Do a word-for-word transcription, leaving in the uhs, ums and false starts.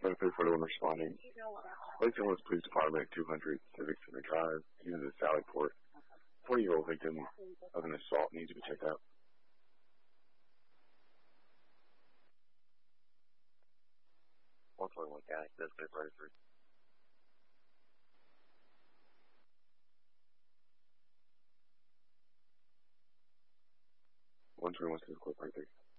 three forty-one responding. Lake St. Louis Police Department, two hundred Civic Center Drive, using the Sally Port. forty-year-old victim of an assault needs to be checked out. one twenty-one guy, that's thirty-three. one twenty-one Civic Court, right there.